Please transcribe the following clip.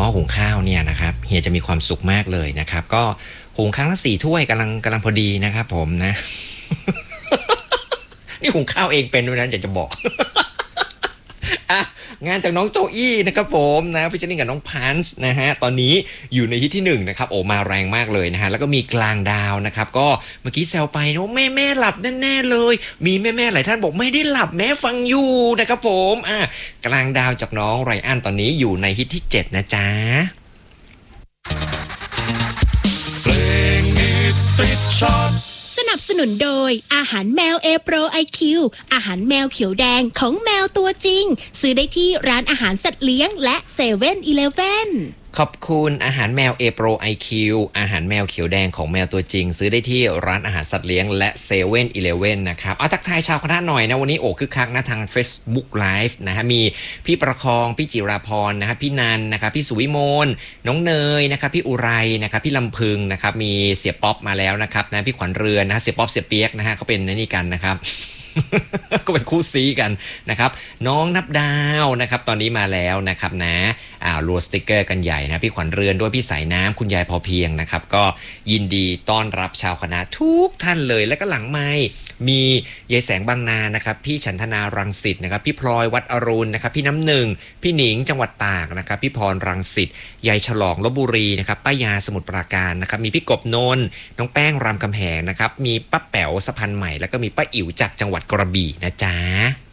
ม้อหุงข้าวเนี่ยนะครับเฮียจะมีความสุขมากเลยนะครับก็หุงครั้งละ4 ถ้วยกำลังพอดีนะครับผมนะ นี่หุงข้าวเองเป็นด้วยนะอยากจะบอก อ่ะงานจากน้องโจอี้นะครับผมนะฟิชเชอร์ลิงกับน้องพันช์นะฮะตอนนี้อยู่ในฮิตที่1นะครับโอ้มาแรงมากเลยนะฮะแล้วก็มีกลางดาวนะครับก็เมื่อกี้แซวไปนะว่าแม่หลับแน่ๆเลยมีแม่หลายท่านบอกไม่ได้หลับแม่ฟังอยู่นะครับผมกลางดาวจากน้องไรอันตอนนี้อยู่ในฮิตที่7นะจ๊ะเพลงฮิตติดชาร์ตสนับสนุนโดยอาหารแมวเอโปรไอคิวอาหารแมวเขียวแดงของแมวตัวจริงซื้อได้ที่ร้านอาหารสัตว์เลี้ยงและเซเว่นอีเลฟเว่นขอบคุณอาหารแมวเอโปรไอคิวอาหารแมวเขียวแดงของแมวตัวจริงซื้อได้ที่ร้านอาหารสัตว์เลี้ยงและเซเว่นอีเลฟเว่นนะครับเอาทักทายชาวคณะหน่อยนะวันนี้โอ้คึกคักนะทาง Facebook Live นะฮะมีพี่ประคองพี่จิราพรนะครับพี่นันนะครับพี่สุวิมลน้องเนยนะครับพี่อุไรนะครับพี่ลำพึงนะครับมีเสียป๊อปมาแล้วนะครับนะพี่ขวัญเรือนนะเสียป๊อปเสียเปียกนะฮะเขาเป็นนี่กันนะครับ ก็เป็นคู่ซีกันนะครับน้องนับดาวนะครับตอนนี้มาแล้วนะครับนะรัวสติกเกอร์กันใหญ่นะพี่ขวัญเรือนด้วยพี่สายน้ำคุณยายพอเพียงนะครับก็ยินดีต้อนรับชาวคณะทุกท่านเลยและก็หลังไมค์มียายแสงบางนานะครับพี่ฉันธนารังสิตนะครับพี่พลอยวัดอรุณนะครับพี่น้ำหนึ่งพี่หนิงจังหวัดตากนะครับพี่พรรังสิตยายฉลองลพบุรีนะครับป้ายาสมุทรปราการนะครับมีพี่กบนนท์น้องแป้งรามคำแหงนะครับมีป้าแป๋วสะพานใหม่แล้วก็มีป้าอิ๋วจากจังหวัดกระบี่นะจ๊ะ